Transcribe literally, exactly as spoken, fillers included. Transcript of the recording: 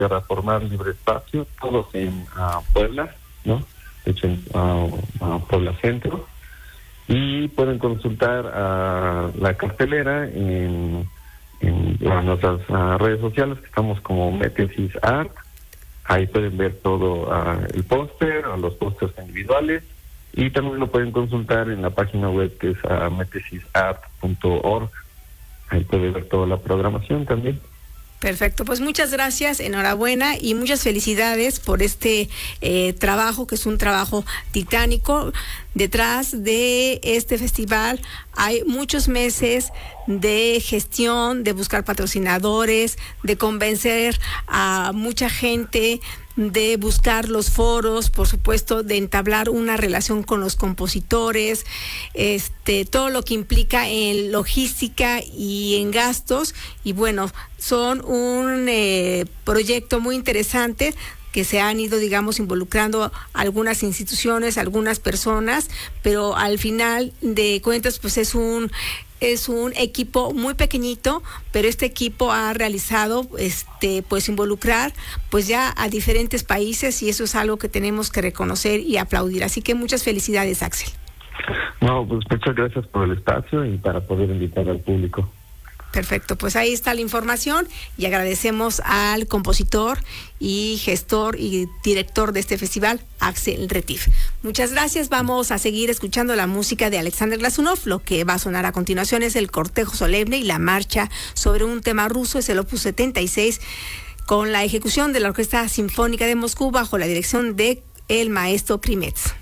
Tierra Formal Libre Espacio, todos en uh, Puebla, ¿no? De hecho, en uh, uh, Puebla Centro. Y pueden consultar uh, la cartelera en, en, en nuestras uh, redes sociales, que estamos como Métesis Art. Ahí pueden ver todo uh, el póster, o los pósters individuales. Y también lo pueden consultar en la página web que es uh, métesis art punto org. Ahí pueden ver toda la programación también. Perfecto, pues muchas gracias, enhorabuena y muchas felicidades por este eh, trabajo, que es un trabajo titánico. Detrás de este festival hay muchos meses de gestión, de buscar patrocinadores, de convencer a mucha gente, de buscar los foros, por supuesto, de entablar una relación con los compositores, este, todo lo que implica en logística y en gastos. Y bueno, son un eh, proyecto muy interesante que se han ido, digamos, involucrando algunas instituciones, algunas personas, pero al final de cuentas, pues es un es un equipo muy pequeñito, pero este equipo ha realizado, este, pues involucrar, pues ya a diferentes países, y eso es algo que tenemos que reconocer y aplaudir. Así que muchas felicidades, Axel. No, pues muchas gracias por el espacio y para poder invitar al público. Perfecto, pues ahí está la información y agradecemos al compositor y gestor y director de este festival, Axel Retif. Muchas gracias, vamos a seguir escuchando la música de Alexander Glazunov. Lo que va a sonar a continuación es el cortejo solemne y la marcha sobre un tema ruso, es el opus setenta y seis, con la ejecución de la Orquesta Sinfónica de Moscú bajo la dirección de el maestro Krimets.